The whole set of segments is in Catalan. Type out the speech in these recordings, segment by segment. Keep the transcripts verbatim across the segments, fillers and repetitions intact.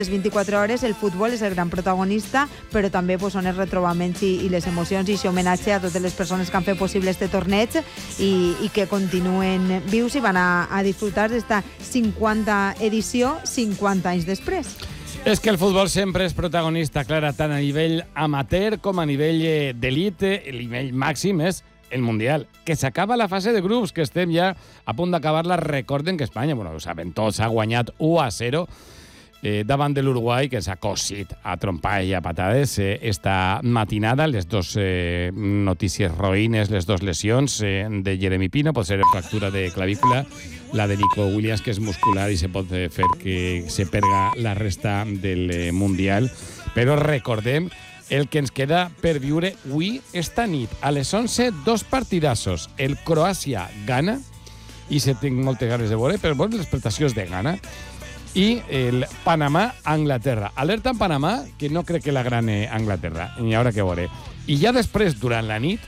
les vint-i-quatre hores el futbol és el gran protagonista, però també pues, són els retrobaments i, i les emocions i aquest homenatge a totes les persones que han fet possible este torneig i, i que continuen vius i van a, a disfrutar d'esta cinquanta edició cinquanta anys després. És que el futbol sempre és protagonista, Clara, tant a nivell amateur com a nivell d'elite. El nivell màxim és el Mundial, que s'acaba la fase de grups, que estem ja a punt d'acabar-la. Recorden que Espanya, bueno, ho saben tots, ha guanyat u a zero eh, davant de l'Uruguai, que s'ha cosit a trompar i a patades eh, esta matinada. Les dos eh, notícies roïnes, les dues lesions eh, de Jeremy Pino, pot ser fractura de clavícula, la de Nico Williams, que és muscular i se pot fer que se perga la resta del eh, Mundial. Però recordem el que ens queda per viure avui, esta nit. A les onze, dos partidassos. El Croàcia-Ghana, i se tinc moltes ganes de veure, però veure les prestacions de Ghana, i el Panamà-Anglaterra. Alerta en Panamà, que no crec que la grane Anglaterra. N'hi haurà que veure. I ja després, durant la nit,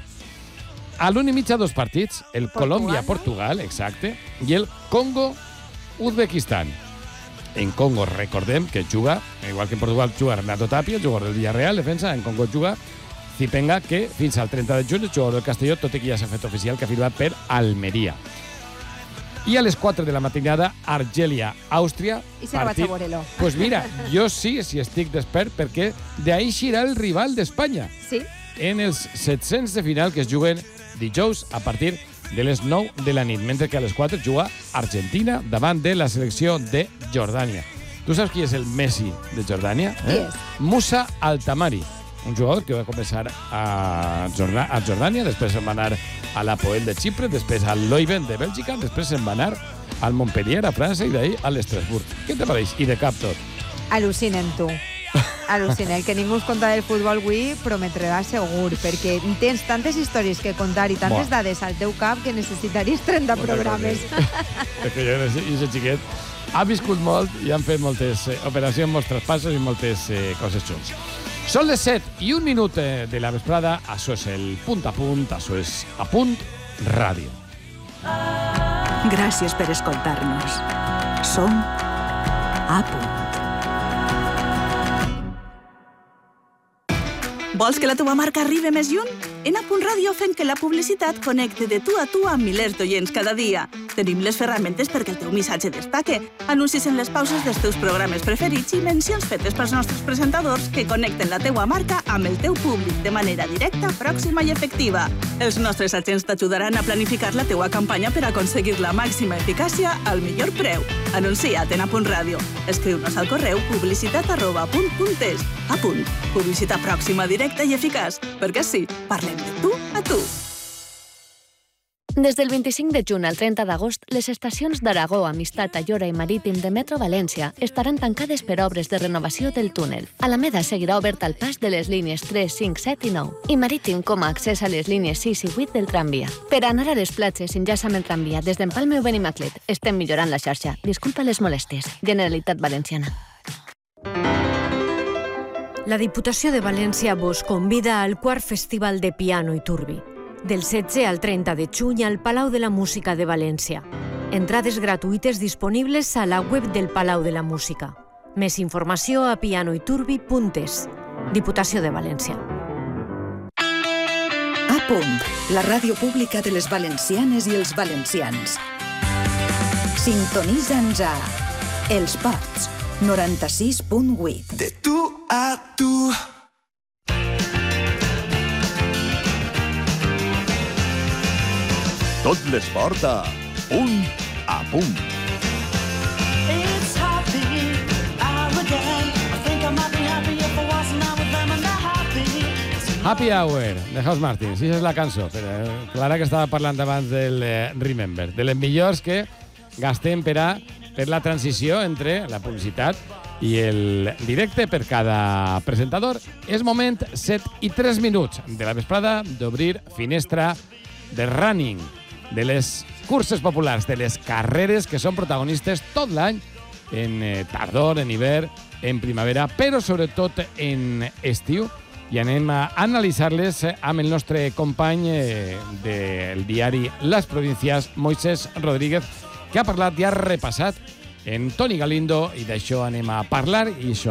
a l'una i mitja, dos partits, el Colòmbia-Portugal, exacte, i el Congo-Uzbekistan. En Congo, recordem que juga, igual que en Portugal, juga Renato Tapia, el jugador del Villarreal, defensa. En Congo juga Zipenga, que fins al trenta de juny, el jugador del Castelló, tot i que ja s'ha fet oficial, que ha firmat per Almeria. I a les quatre de la matinada, Argèlia-Àustria. I se la vaig a veure-lo. Pues mira, jo sí, si estic despert, perquè d'ahir serà el rival d'Espanya. Sí. En els set-cents de final, que es juguen dijous a partir de les nou de la nit, mentre que a les quatre juga Argentina davant de la selecció de Jordània. Tu saps qui és el Messi de Jordània? Eh? Yes. Musa Altamari, un jugador que va començar a, Jorda a Jordània, després se'n va anar a l'Apoel de Xipre, després al Leuven de Bèlgica, després se'n va anar al Montpellier, a França, i d'ahir a l'Estrasburg. Què te pareix? I de cap tot. Al·lucinen, tu. Al·lucina. El que ningú us conta del futbol avui prometrà segur, perquè tens tantes històries que contar i tantes Buah. dades al teu cap que necessitaries trenta Moltes programes. És que jo i aquest xiquet ha viscut molt i han fet moltes eh, operacions, molts traspassos i moltes eh, coses junts. Són les set i un minut de la vesprada. Això és el Punt a Punt, això és A Punt Ràdio. Gràcies per escoltar-nos. Som A Punt. Vols que la teva marca arribi més lluny? En A Punt Ràdio fem que la publicitat connecte de tu a tu amb milers d'oients cada dia. Tenim les ferramentes perquè el teu missatge destaque, anuncis en les pauses dels teus programes preferits i mencions fetes pels nostres presentadors que connecten la teua marca amb el teu públic de manera directa, pròxima i efectiva. Els nostres agents t'ajudaran a planificar la teua campanya per aconseguir la màxima eficàcia al millor preu. Anuncia't en A Punt Ràdio. Escriu-nos al correu publicitat arroba apunt punt es. A Punt. Publicitat pròxima, directa i eficaç. Perquè sí, parlem de tu a tu. Des del vint-i-cinc de juny al trenta d'agost, les estacions d'Aragó, Amistat, Ayora i Marítim de Metro València estaran tancades per obres de renovació del túnel. Alameda seguirà obert al pas de les línies tres, cinc, set i nou, i Marítim com a accés a les línies sis i vuit del tramvia. Per anar a les platges, enllaça amb el tramvia des d'Empalme o Benimaclet. Estem millorant la xarxa. Disculpa les molèsties. Generalitat Valenciana. La Diputació de València vos convida al quart Festival de Piano i Turbi, del setze al trenta de juny al Palau de la Música de València. Entrades gratuïtes disponibles a la web del Palau de la Música. Més informació a pianoiturbi punt es. Diputació de València. A Punt, la ràdio pública de les valencianes i els valencians. Sintonitza'ns a Els Ports, noranta-sis punt vuit. De tu a tu. Tot l'esport a Punt a Punt. Happy Hour, de House Martin. Sí, és la cançó. Però Clara, que estava parlant abans del eh, Remember, de les millors que gastem per, a, per la transició entre la publicitat i el directe per cada presentador. És moment, set i tres minuts de la vesprada, d'obrir finestra de running, de les curses populars, de les carreres que són protagonistes tot l'any, en eh, tardor, en hivern, en primavera, però sobretot en estiu. I anem a analitzar-les amb el nostre company eh, del diari Les Provincias, Moisés Rodríguez, que ha parlat i ha repassat en Toni Galindo, i d'això anem a parlar, i això